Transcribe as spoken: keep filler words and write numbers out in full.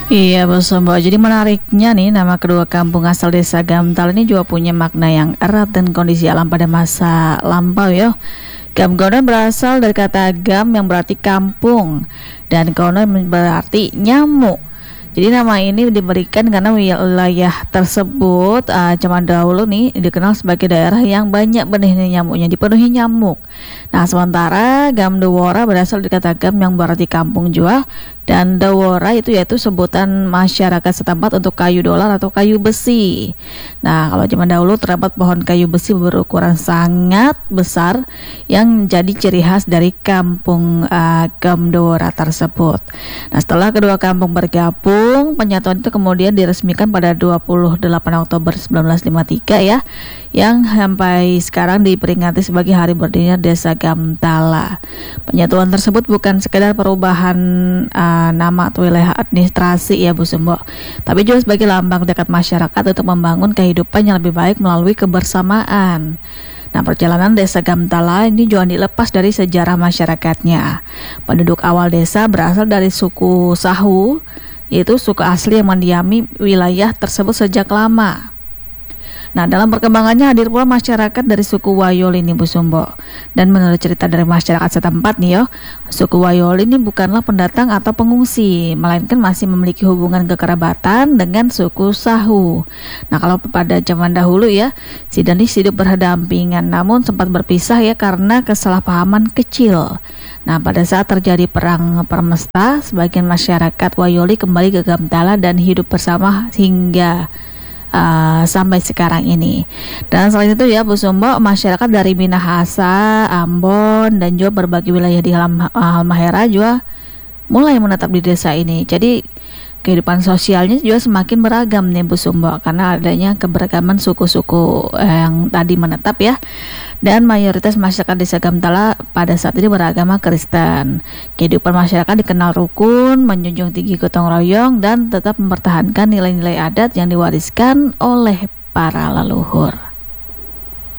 Iya, Bu Sumbo. Jadi menariknya nih, nama kedua kampung asal desa Gamtal ini juga punya makna yang erat dan kondisi alam pada masa lampau ya. Gamgono berasal dari kata gam yang berarti kampung dan kono berarti nyamuk. Jadi nama ini diberikan karena wilayah tersebut uh, zaman dahulu nih dikenal sebagai daerah yang banyak benih nyamuknya, dipenuhi nyamuk. Nah, sementara Gam Dewora berasal dari kata gam yang berarti kampung juga, dan Dewora itu yaitu sebutan masyarakat setempat untuk kayu dolar atau kayu besi. Nah, kalau zaman dahulu terdapat pohon kayu besi berukuran sangat besar yang jadi ciri khas dari kampung uh, Gam Dewora tersebut. Nah, setelah kedua kampung bergabung, penyatuan itu kemudian diresmikan pada dua puluh delapan Oktober seribu sembilan ratus lima puluh tiga ya, yang sampai sekarang diperingati sebagai hari berdirinya Desa Gamtala. Penyatuan tersebut bukan sekedar perubahan uh, nama atau wilayah administrasi ya Bu Sumbo, tapi juga sebagai lambang dekat masyarakat untuk membangun kehidupan yang lebih baik melalui kebersamaan. Nah, perjalanan desa Gamtala ini juga dilepas dari sejarah masyarakatnya. Penduduk awal desa berasal dari suku Sahu, yaitu suku asli yang mendiami wilayah tersebut sejak lama. Nah, dalam perkembangannya hadir pula masyarakat dari suku Wayol ini Bu Sumbo. Dan menurut cerita dari masyarakat setempat nih yo, suku Wayol ini bukanlah pendatang atau pengungsi, melainkan masih memiliki hubungan kekerabatan dengan suku Sahu. Nah, kalau pada zaman dahulu ya, si Danis hidup berdampingan namun sempat berpisah ya karena kesalahpahaman kecil. Nah, pada saat terjadi perang Permesta, sebagian masyarakat Wayoli kembali ke Gamtala dan hidup bersama hingga Uh, sampai sekarang ini. Dan selain itu ya Bu Sumbo, masyarakat dari Minahasa, Ambon dan juga berbagai wilayah di Halm- Halmahera juga mulai menetap di desa ini. Jadi kehidupan sosialnya juga semakin beragam nih Bu Sumbo, karena adanya keberagaman suku-suku yang tadi menetap ya. Dan mayoritas masyarakat desa Gamtala pada saat ini beragama Kristen. Kehidupan masyarakat dikenal rukun, menjunjung tinggi gotong royong, dan tetap mempertahankan nilai-nilai adat yang diwariskan oleh para leluhur.